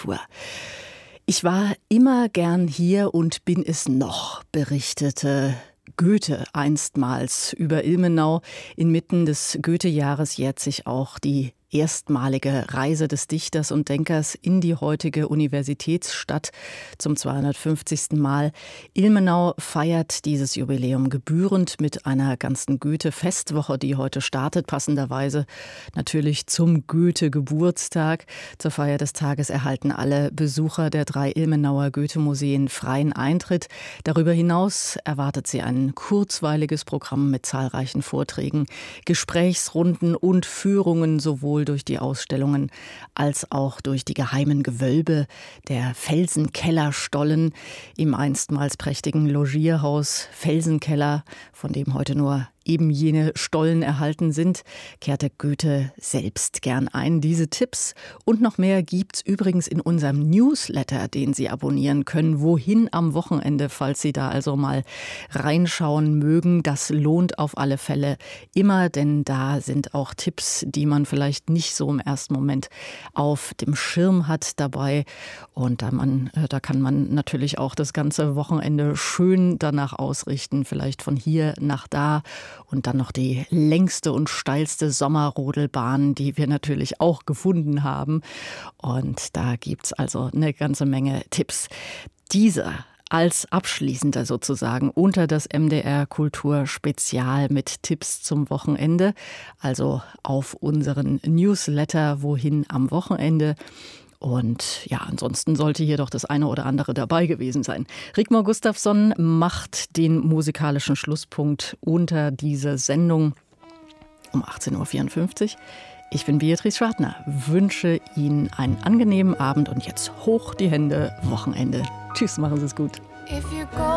Kultur. Ich war immer gern hier und bin es noch, berichtete Goethe einstmals über Ilmenau. Inmitten des Goethe-Jahres jährt sich auch die erstmalige Reise des Dichters und Denkers in die heutige Universitätsstadt zum 250. Mal. Ilmenau feiert dieses Jubiläum gebührend mit einer ganzen Goethe-Festwoche, die heute startet, passenderweise natürlich zum Goethe-Geburtstag. Zur Feier des Tages erhalten alle Besucher der 3 Ilmenauer Goethe-Museen freien Eintritt. Darüber hinaus erwartet sie ein kurzweiliges Programm mit zahlreichen Vorträgen, Gesprächsrunden und Führungen sowohl durch die Ausstellungen als auch durch die geheimen Gewölbe der Felsenkellerstollen im einstmals prächtigen Logierhaus Felsenkeller, von dem heute nur eben jene Stollen erhalten sind, kehrte Goethe selbst gern ein. Diese Tipps und noch mehr gibt's übrigens in unserem Newsletter, den Sie abonnieren können. Wohin am Wochenende, falls Sie da also mal reinschauen mögen. Das lohnt auf alle Fälle immer, denn da sind auch Tipps, die man vielleicht nicht so im ersten Moment auf dem Schirm hat dabei. Und da kann man natürlich auch das ganze Wochenende schön danach ausrichten, vielleicht von hier nach da. Und dann noch die längste und steilste Sommerrodelbahn, die wir natürlich auch gefunden haben. Und da gibt's also eine ganze Menge Tipps. Dieser als abschließender sozusagen unter das MDR Kultur Spezial mit Tipps zum Wochenende. Also auf unseren Newsletter Wohin am Wochenende. Und ja, ansonsten sollte hier doch das eine oder andere dabei gewesen sein. Rigmor Gustafsson macht den musikalischen Schlusspunkt unter dieser Sendung um 18.54 Uhr. Ich bin Beatrice Schwartner, wünsche Ihnen einen angenehmen Abend und jetzt hoch die Hände, Wochenende. Tschüss, machen Sie es gut.